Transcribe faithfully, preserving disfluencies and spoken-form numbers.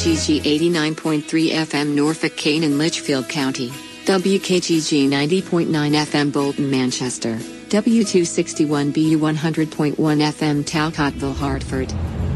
G G eighty-nine point three F M Norfolk, Kane and Litchfield County, W K G G ninety point nine F M Bolton, Manchester, W two sixty-one B U one hundred point one F M Talcotville, Hartford.